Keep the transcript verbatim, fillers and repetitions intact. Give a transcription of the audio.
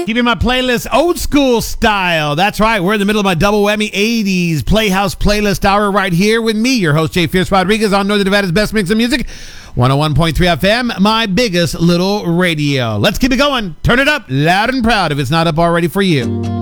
Keeping my playlist old school style. That's right. We're in the middle of my double whammy eighties Playhouse playlist hour right here with me, your host, Jay Fierce Rodriguez, on Northern Nevada's best mix of music, one oh one point three F M, my biggest little radio. Let's keep it going. Turn it up loud and proud if it's not up already for you.